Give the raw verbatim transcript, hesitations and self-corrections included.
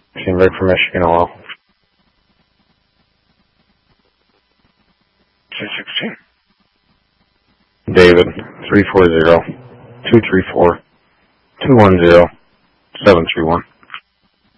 Greg from Michigan, hello. two sixteen. David, three four zero, two three four, two one zero, seven three one.